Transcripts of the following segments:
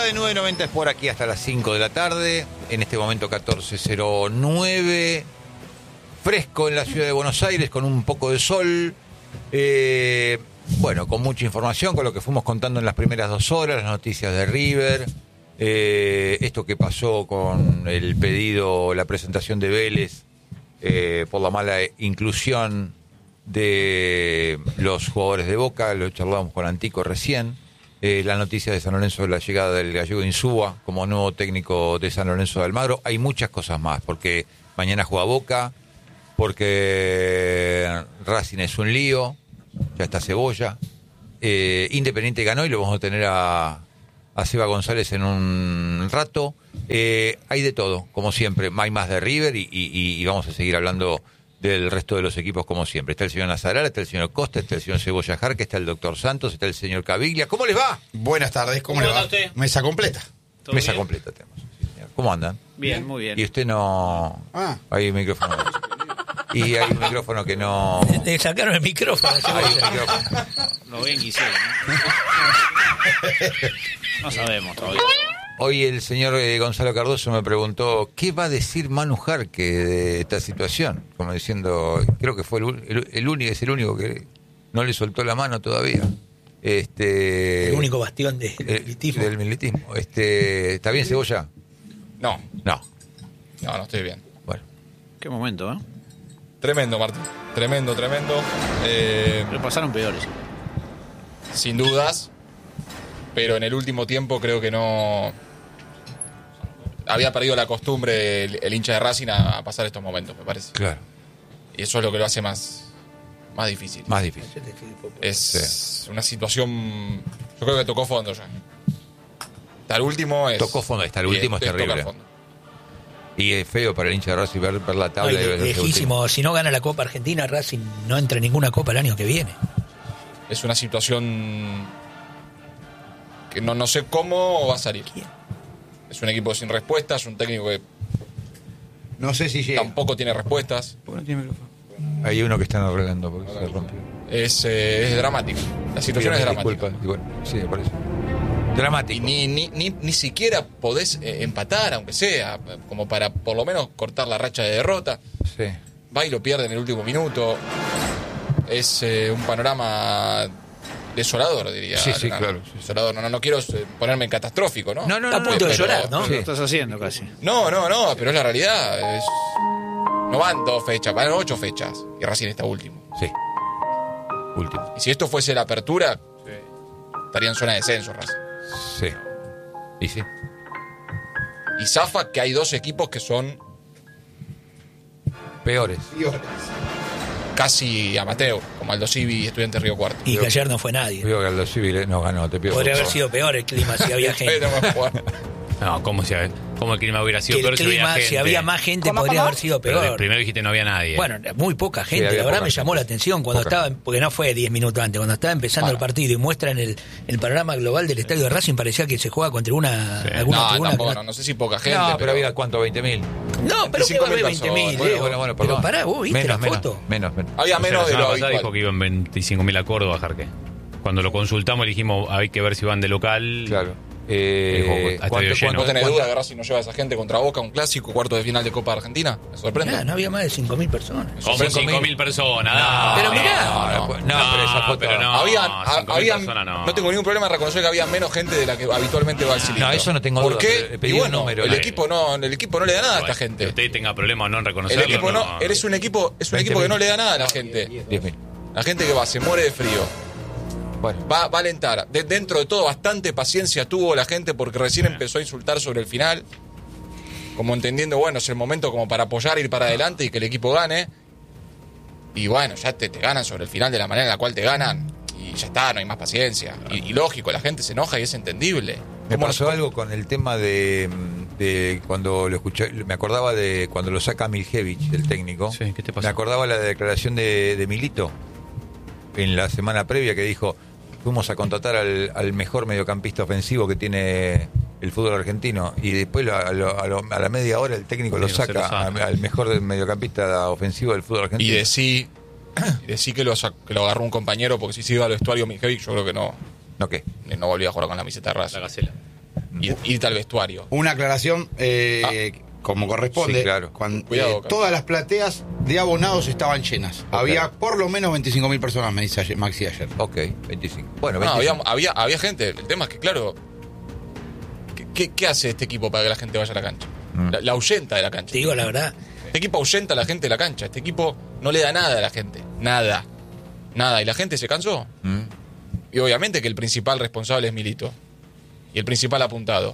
de 990 es por aquí hasta las 5 de la tarde. En este momento 14:09. Fresco en la ciudad de Buenos Aires con un poco de sol. Bueno, con mucha información, con lo que fuimos contando en las primeras 2 horas, las noticias de River. Esto que pasó con el pedido, la presentación de Vélez por la mala inclusión de los jugadores de Boca. Lo charlábamos con Antico recién. La noticia de San Lorenzo de la llegada del gallego Insúa como nuevo técnico de San Lorenzo de Almagro. Hay muchas cosas más, porque mañana juega Boca, porque Racing es un lío, ya está Cebolla. Independiente ganó y lo vamos a tener a Seba González en un rato. Hay de todo, como siempre. Hay más de River y vamos a seguir hablando del resto de los equipos como siempre. Está el señor Nazaral, está el señor Costa, está el señor Cebolla Jarque, está el doctor Santos, está el señor Caviglia. ¿Cómo les va? Buenas tardes, ¿cómo le va? Usted? Mesa completa. Mesa completa tenemos. Sí, señor. ¿Cómo andan? Bien, muy bien. Y usted no... Hay un micrófono. Y hay un micrófono que no... Le sacaron el micrófono. Hay un micrófono. Lo bien quisieron, ¿no? No sabemos todavía. Hoy el señor Gonzalo Cardoso me preguntó ¿qué va a decir Manu Jarque de esta situación? Como diciendo, creo que fue el único, es el único que no le soltó la mano todavía. El único bastión del militismo. Del militismo. ¿Está bien, Cebolla? No, No. no estoy bien. Bueno. Qué momento, ¿eh? Tremendo, Martín. Tremendo. Pero pasaron peores. Sin dudas. Pero en el último tiempo creo que no... Había perdido la costumbre el hincha de Racing a pasar estos momentos, me parece. Claro. Y eso es lo que lo hace más difícil. Más difícil. Es una situación... Yo creo que tocó fondo ya. Hasta el último es... Tocó fondo, hasta el último es terrible. tocar fondo. Y es feo para el hincha de Racing ver la tabla. No, y ver ese lejísimo. Si no gana la Copa Argentina, Racing no entra en ninguna Copa el año que viene. Es una situación que no sé cómo va a salir. ¿Quién? Es un equipo sin respuestas, un técnico que No sé si llega. tampoco tiene respuestas. ¿Por qué no tiene micrófono? Hay uno que están arreglando porque se rompió. Es dramático. La situación es dramática. Disculpa. Y bueno, sí, me parece. Dramático. Y ni siquiera podés empatar, aunque sea, como para por lo menos cortar la racha de derrota. Sí. Va y lo pierde en el último minuto. Es un panorama desolador, diría. Sí, claro. Sí. Desolador. No quiero ponerme catastrófico, ¿no? No. Está a punto de llorar, ¿no? Sí. Lo estás haciendo casi. No, pero es la realidad. No van 2 fechas, van 8 fechas. Y Racing está último. Sí. Último. Y si esto fuese la apertura, estaría en zona de descenso, Racing. Sí. Y sí. Y zafa que hay 2 equipos que son Peores. casi amateur, como Aldo Civi y Estudiantes Río Cuarto. Y que ayer no fue nadie. Digo que Aldo Civi no ganó, te pido. Podría por haber favor. sido peor el clima si había gente. No me jugar. No, ¿cómo el clima hubiera sido Que peor el si hubiera clima, gente? si había más gente, podría haber sido Pero peor. primero dijiste no había nadie. Bueno, muy poca gente. había La verdad poca me llamó gente. la atención cuando Poca. estaba, porque no fue 10 minutos antes, cuando estaba empezando el partido y muestran el panorama global del estadio de Racing, parecía que se juega contra alguna No, tribuna. tampoco, no sé si poca gente. No, pero había ¿cuánto? 20.000. No, pero que va a haber 20.000. Bueno, perdón. Pero pará, vos viste la foto. Menos. Había menos de la lo semana pasada dijo habitual. que iban 25.000 a Córdoba, Jarque. Cuando lo consultamos le dijimos hay que ver si van de local. Claro. Estadio lleno. ¿No tenés duda que Racing no lleva a esa gente contra Boca, un clásico, cuarto de final de Copa Argentina? ¿Me sorprende? Mirá, no había más de 5.000 personas. Como 5.000 personas. Pero mirá. Pero esa foto. pero no. Habían 5.000 personas no tengo ningún problema en reconocer que había menos gente de la que habitualmente va al cilindro. No, eso no tengo ¿Por duda, qué? pero le pedí Y un bueno, número. el equipo no le da nada a esta Que gente. usted tenga problemas o no en El reconocerlo. equipo no, eres un equipo, es un equipo que no le da nada a la gente. 10.000. La gente que va, se muere de frío. Bueno. Va a alentar. Dentro de todo, bastante paciencia tuvo la gente porque recién empezó a insultar sobre el final. Como entendiendo, bueno, es el momento como para apoyar, ir para adelante y que el equipo gane. Y bueno, ya te ganan sobre el final de la manera en la cual te ganan. Y ya está, no hay más paciencia. Y lógico, la gente se enoja y es entendible. Me ¿Cómo pasó no- algo con el tema de cuando lo escuché, me acordaba de cuando lo saca Miljevic, el técnico. Sí, ¿qué te pasó? Me acordaba la declaración de Milito en la semana previa que dijo, fuimos a contratar al mejor mediocampista ofensivo que tiene el fútbol argentino, y después a la media hora el técnico Sí, lo no se lo saca saca. al mejor mediocampista ofensivo del fútbol Y argentino. decí que lo agarró un compañero, porque si se iba al vestuario Miljevic, yo creo que no ¿No qué? volvía a jugar con la camiseta de La Racing. Gacela. irte al vestuario. Una aclaración, como corresponde, Sí, claro. Cuidado, Carlos. todas las plateas de abonados estaban llenas. Había por lo menos 25.000 personas, me dice Maxi ayer. Ok, 25. Bueno, No, 25. había gente. El tema es que, claro, ¿qué hace este equipo para que la gente vaya a la cancha? La ahuyenta de la cancha. Te digo la verdad. Este equipo ahuyenta a la gente de la cancha. Este equipo no le da nada a la gente. Nada. Y la gente se cansó. Y obviamente que el principal responsable es Milito. Y el principal apuntado.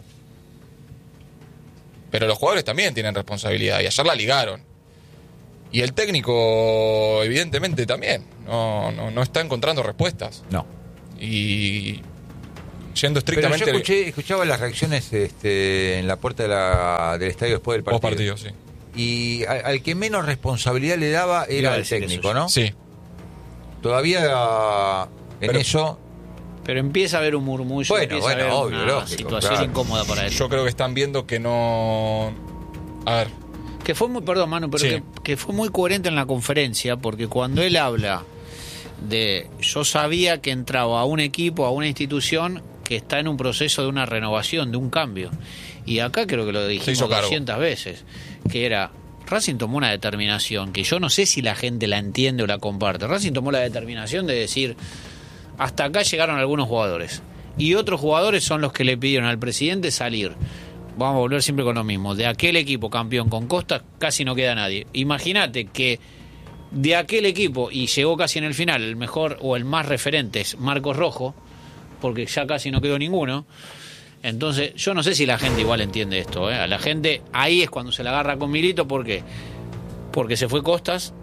Pero los jugadores también tienen responsabilidad. Y ayer la ligaron. Y el técnico, evidentemente, también. No está encontrando respuestas. No. Y yendo Pero estrictamente... yo escuchaba las reacciones en la puerta del estadio después del partido. Post partido, sí. Y al que menos responsabilidad le daba Iba era a el decir técnico, eso. ¿no? Sí. Todavía Pero- eso... Pero empieza a haber un murmullo, Bueno, empieza a haber obvio, una lógico, situación claro. incómoda para él. Yo creo que están viendo que no... A ver, Que fue muy, perdón, Manu, pero Sí. que fue muy coherente en la conferencia, porque cuando él habla de yo sabía que entraba a un equipo, a una institución que está en un proceso de una renovación, de un cambio. Y acá creo que lo dijimos hizo cargo. 200 veces, que era, Racing tomó una determinación que yo no sé si la gente la entiende o la comparte. Racing tomó la determinación de decir, hasta acá llegaron algunos jugadores. Y otros jugadores son los que le pidieron al presidente salir. Vamos a volver siempre con lo mismo. De aquel equipo campeón con Costa casi no queda nadie. Imagínate que de aquel equipo, y llegó casi en el final, el mejor o el más referente es Marcos Rojo, porque ya casi no quedó ninguno. Entonces, yo no sé si la gente igual entiende esto. A la gente ahí es cuando se la agarra con Milito. ¿Por qué? Porque se fue Costas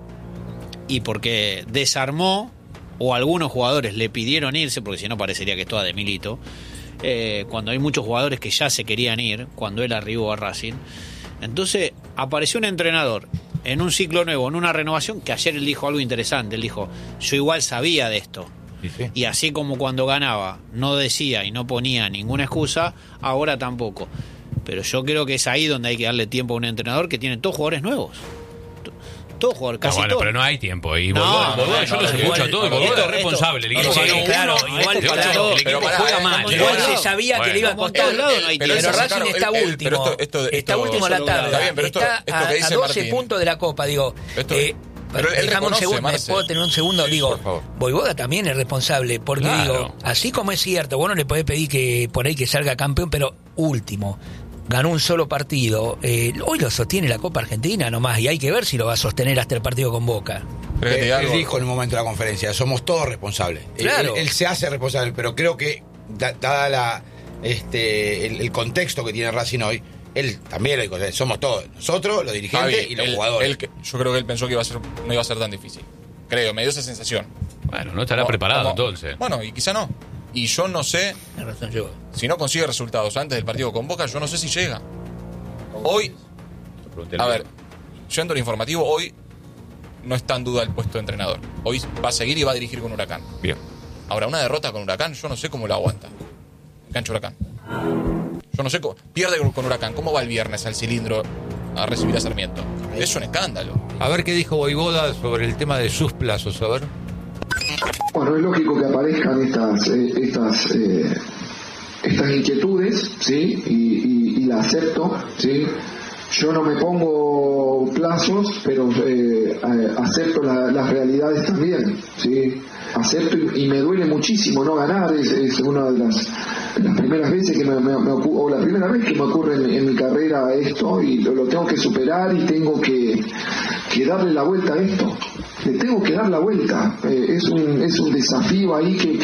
y porque desarmó, o algunos jugadores le pidieron irse, porque si no parecería que es toda de Milito. Cuando hay muchos jugadores que ya se querían ir, cuando él arribó a Racing. Entonces apareció un entrenador en un ciclo nuevo, en una renovación, que ayer él dijo algo interesante. Él dijo, yo igual sabía de esto. Sí. Y así como cuando ganaba no decía y no ponía ninguna excusa, ahora tampoco. Pero yo creo que es ahí donde hay que darle tiempo a un entrenador que tiene todos jugadores nuevos. Todos jugadores, casi bueno, todos. pero no hay tiempo. Y No, Borbón, yo los escucho a todos. Borbón es responsable. El equipo Sí, ganó claro, uno, igual, el claro. equipo Pero pará, juega mal. Igual Bueno, se sabía que le iba a como en costar. todos lados no hay Pero tiempo. Racing claro, está último. pero esto- Está último en la eso tabla. está bien, pero esto Está que a dice 12 Martín. puntos de la Copa, digo. Esto- pero él Dejame un reconoce, segundo, Marce. puedo tener un segundo, digo, por favor. Boivoda también es responsable, porque Claro. digo, así como es cierto, vos no le podés pedir que por ahí que salga campeón, pero último, ganó un solo partido, hoy lo sostiene la Copa Argentina nomás, y hay que ver si lo va a sostener hasta el partido con Boca. ¿Querés que te diga Él algo? dijo en un momento de la conferencia, somos todos responsables. Claro. Él se hace responsable, pero creo que dada el contexto que tiene Racing hoy, él también lo dijo, somos todos, nosotros, los dirigentes Javi, y los él- jugadores. yo creo que él pensó que no iba a ser tan difícil. Creo, me dio esa sensación. Bueno, no estará Como- preparado como- entonces. Bueno, y quizá no. Y yo no sé, Tiene razón yo. si no consigue resultados antes del partido con Boca, yo no sé si llega. Hoy, a ver, yendo al informativo, hoy no está en duda el puesto de entrenador. Hoy va a seguir y va a dirigir con Huracán. Bien. Ahora, una derrota con Huracán, yo no sé cómo lo aguanta. Cancho Huracán. Yo no sé cómo. Pierde con Huracán. ¿Cómo va el viernes al cilindro a recibir a Sarmiento? Es un escándalo. A ver qué dijo Boivoda sobre el tema de sus plazos, a ver. Bueno, es lógico que aparezcan estas inquietudes, ¿sí? Y la acepto, ¿sí? Yo no me pongo plazos, pero acepto las realidades también, ¿sí? Acepto y me duele muchísimo no ganar, es una de las primeras veces que me ocurre, o la primera vez que me ocurre en mi carrera esto, y lo tengo que superar y tengo que darle la vuelta a esto. Le tengo que dar la vuelta. Es un desafío ahí que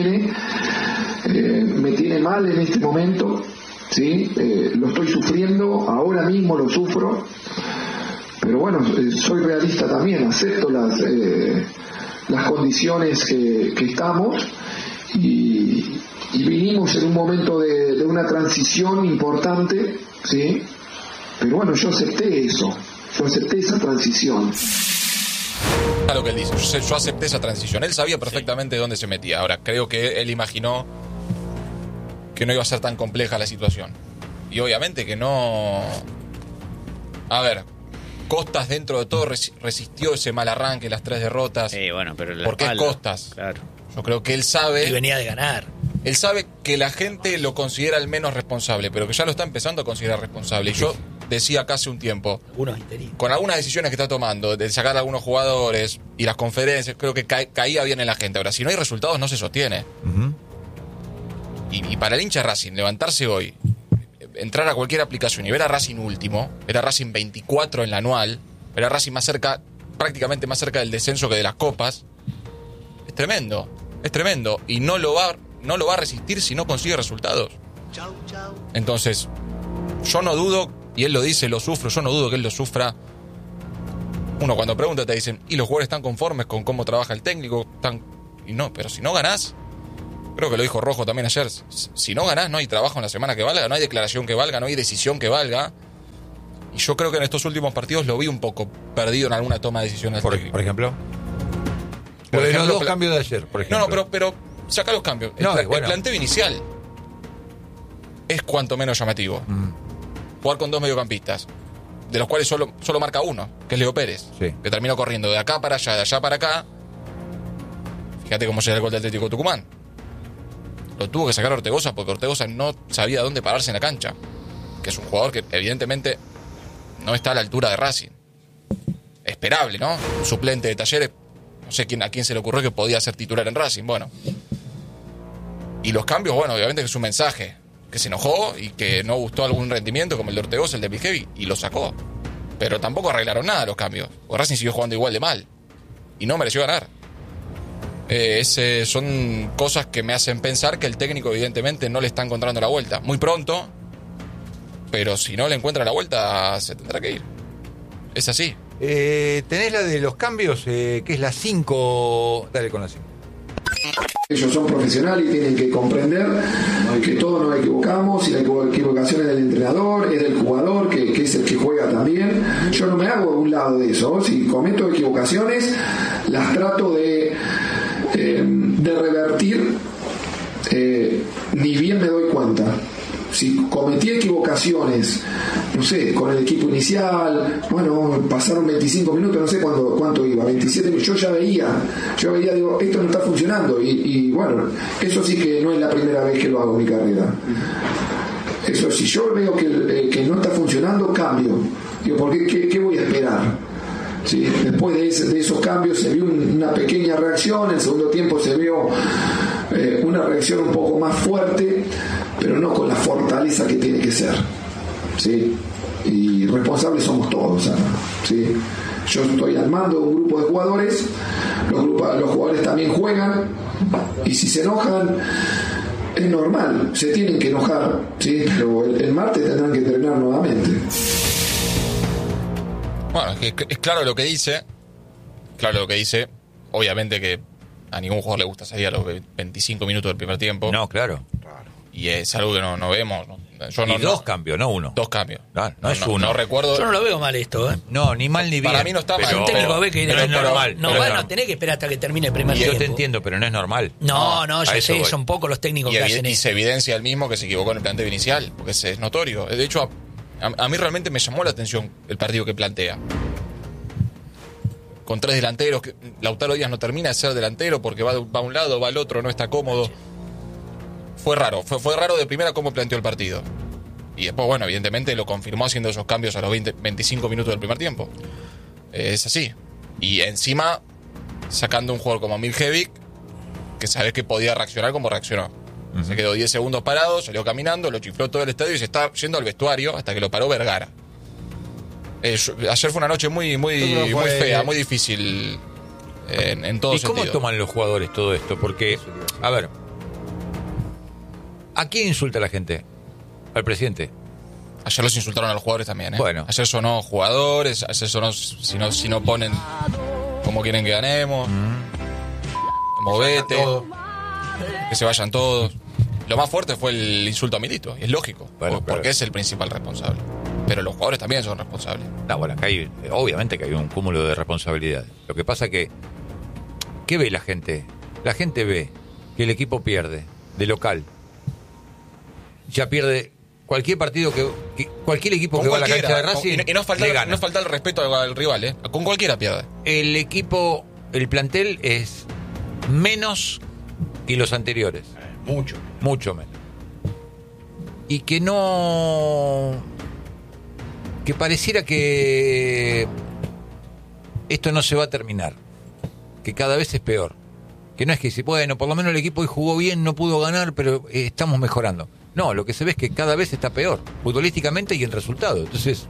me tiene mal en este momento, ¿sí? Lo estoy sufriendo, ahora mismo lo sufro, pero bueno, soy realista también, acepto las condiciones que estamos y vinimos en un momento de una transición importante, ¿sí? Pero bueno, yo acepté eso, yo acepté esa transición. A lo que él dice, yo acepté esa transición. Él sabía perfectamente dónde se metía. Ahora, creo que él imaginó que no iba a ser tan compleja la situación. Y obviamente que no... A ver, Costas dentro de todo resistió ese mal arranque, las 3 derrotas. Bueno, pero la ¿Por qué espalda, Costas? Claro. Yo creo que él Y sabe... venía de ganar. Él sabe que la gente lo considera el menos responsable, pero que ya lo está empezando a considerar responsable. Y yo decía acá hace un tiempo, con algunas decisiones que está tomando, de sacar a algunos jugadores y las conferencias, creo que caía bien en la gente. Ahora, si no hay resultados, no se sostiene. Y para el hincha Racing, levantarse hoy, entrar a cualquier aplicación y ver a Racing último, ver a Racing 24 en la anual, ver a Racing prácticamente más cerca del descenso que de las copas, es tremendo. Y no lo va a resistir si no consigue resultados. Entonces, yo no dudo, y él lo dice, lo sufro, yo no dudo que él lo sufra. Uno cuando pregunta te dicen, ¿y los jugadores están conformes con cómo trabaja el técnico? Y no, pero si no ganás, creo que lo dijo Rojo también ayer, si no ganás no hay trabajo en la semana que valga, no hay declaración que valga, no hay decisión que valga. Y yo creo que en estos últimos partidos lo vi un poco perdido en alguna toma de decisiones. Por ejemplo, los dos cambios de ayer, por ejemplo. No, pero saca los cambios. El planteo inicial es cuanto menos llamativo. Jugar con dos mediocampistas, de los cuales solo marca uno, que es Leo Pérez, que terminó corriendo de acá para allá, de allá para acá. Fíjate cómo se da el gol del Atlético Tucumán. Lo tuvo que sacar Ortegoza porque Ortegoza no sabía dónde pararse en la cancha, que es un jugador que evidentemente no está a la altura de Racing. Esperable, ¿no? Un suplente de Talleres, no sé a quién se le ocurrió que podía ser titular en Racing. Bueno, y los cambios, bueno, obviamente que es un mensaje, que se enojó y que no gustó algún rendimiento como el de Ortegoza, el de Viljevi, y lo sacó. Pero tampoco arreglaron nada los cambios, porque Racing siguió jugando igual de mal y no mereció ganar. Son cosas que me hacen pensar que el técnico evidentemente no le está encontrando la vuelta. Muy pronto, pero si no le encuentra la vuelta se tendrá que ir. Es así. ¿Tenés la de los cambios? Que es la 5. Dale con la 5. Ellos son profesionales y tienen que comprender que todos nos equivocamos y la equivocación es del entrenador, es del jugador, que es el que juega también. Yo no me hago de un lado de eso. Si cometo equivocaciones, las trato de revertir, ni bien me doy cuenta. Si cometí equivocaciones, no sé, con el equipo inicial, bueno, pasaron 25 minutos, no sé cuánto iba, 27 minutos, yo veía, digo, esto no está funcionando, y bueno, eso sí que no es la primera vez que lo hago en mi carrera. Eso, si yo veo que no está funcionando, cambio. Digo, ¿por qué voy a esperar? ¿Sí? Después de esos cambios se vio una pequeña reacción, en el segundo tiempo se vio una reacción un poco más fuerte, pero no con la fortaleza que tiene que ser, ¿sí? Y responsables somos todos, ¿sí? Yo estoy al mando de un grupo de jugadores, los jugadores también juegan, y si se enojan es normal, se tienen que enojar, ¿sí? Pero el martes tendrán que entrenar nuevamente. Bueno, es claro lo que dice. Obviamente que a ningún jugador le gusta salir a los 25 minutos del primer tiempo. No, claro. Y es algo que no vemos. Dos cambios, no uno. Dos cambios. No es uno. No recuerdo. Yo no lo veo mal esto, ¿eh? No, ni mal ni bien. Para mí no está mal. Un técnico ve que pero es normal. No tenés que esperar hasta que termine el primer tiempo. Yo te entiendo, pero no es normal. No, yo sé, son pocos los técnicos que hacen y eso. se evidencia el mismo que se equivocó en el planteo inicial, porque es notorio. De hecho, a mí realmente me llamó la atención el partido que plantea. Con tres delanteros, que Lautaro Díaz no termina de ser delantero porque va a un lado, va al otro, no está cómodo. Fue raro, fue raro de primera cómo planteó el partido. Y después, bueno, evidentemente lo confirmó haciendo esos cambios a los 25 minutos del primer tiempo. Es así. Y encima, sacando un jugador como Miljevic, que sabés que podía reaccionar como reaccionó. Se quedó 10 segundos parado, salió caminando, lo chifló todo el estadio y se está yendo al vestuario hasta que lo paró Vergara. Ayer fue una noche muy fea, muy difícil en todo sentido. ¿Y cómo toman los jugadores todo esto? Porque, a ver, ¿a quién insulta la gente? Al presidente. Ayer los insultaron a los jugadores también, ¿eh? Bueno. Ayer sonó jugadores, ayer sonó si no ponen como quieren que ganemos. Movete, que se vayan todos. Lo más fuerte fue el insulto a Milito, y es lógico, porque es el principal responsable. Pero los jugadores también son responsables. No, bueno, acá obviamente que hay un cúmulo de responsabilidades. Lo que pasa que, ¿qué ve la gente? La gente ve que el equipo pierde de local. Ya pierde cualquier partido cualquier equipo que va a la cancha de Racing. Y no falta el respeto al rival, ¿eh? Con cualquiera pierde. El equipo, el plantel es menos que los anteriores. Mucho. Mucho menos. Y que no... que pareciera que esto no se va a terminar, que cada vez es peor, que no es que si bueno, por lo menos el equipo hoy jugó bien, no pudo ganar, pero estamos mejorando. No, lo que se ve es que cada vez está peor, futbolísticamente y en resultado. Entonces,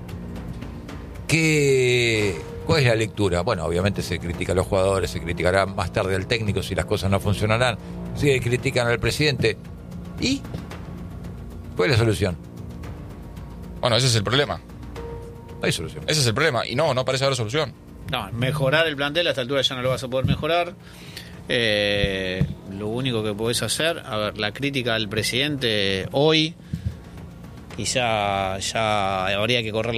¿cuál es la lectura? Bueno, obviamente se critica a los jugadores, se criticará más tarde al técnico si las cosas no funcionarán, se critican al presidente. ¿Y cuál es la solución? Bueno, ese es el problema. No hay solución. Ese es el problema. Y no parece haber solución. No, mejorar el plantel a esta altura ya no lo vas a poder mejorar. Lo único que podés hacer, a ver, la crítica al presidente hoy, quizá ya habría que correr